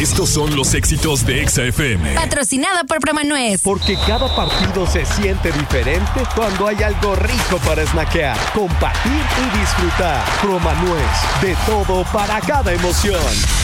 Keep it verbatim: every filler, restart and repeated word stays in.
Estos son los éxitos de Exa F M. Patrocinado por Promanuez. Porque cada partido se siente diferente cuando hay algo rico para snackear, compartir y disfrutar. Promanuez, de todo para cada emoción.